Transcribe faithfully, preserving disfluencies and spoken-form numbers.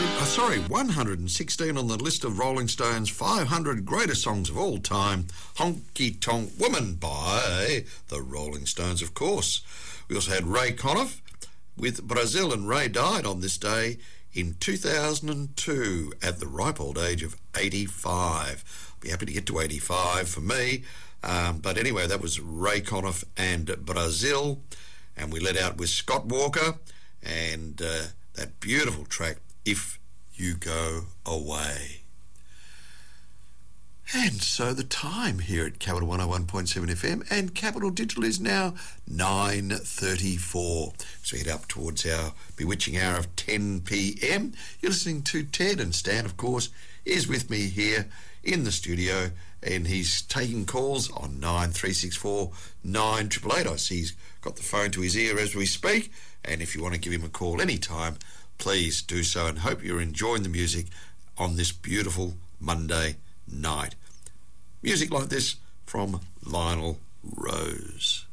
oh, sorry, one hundred sixteen on the list of Rolling Stones' five hundred greatest songs of all time. Honky Tonk Woman by the Rolling Stones, of course. We also had Ray Conniff with Brazil, and Ray died on this day in two thousand two at the ripe old age of eighty-five. I'll be happy to get to eighty-five for me. Um, but anyway, that was Ray Conniff and Brazil. And we let out with Scott Walker and uh, that beautiful track, If You Go Away. And so the time here at Capital one oh one point seven F M and Capital Digital is now nine thirty-four. So we head up towards our bewitching hour of ten p.m. You're listening to Ted, and Stan, of course, is with me here in the studio, and he's taking calls on nine three six four nine eight eight eight. I see he's got the phone to his ear as we speak, and if you want to give him a call anytime, please do so, and hope you're enjoying the music on this beautiful Monday night. Music like this from Lionel Rose.